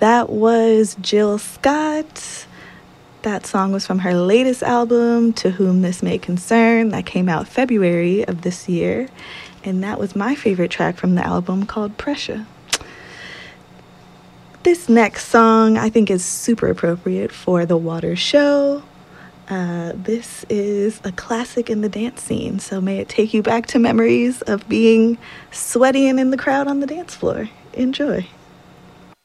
That was Jill Scott. That song was from her latest album, To Whom This May Concern, that came out February of this year. And that was my favorite track from the album, called Pressure. This next song I think is super appropriate for the water show. This is a classic in the dance scene, so may it take you back to memories of being sweaty and in the crowd on the dance floor. Enjoy.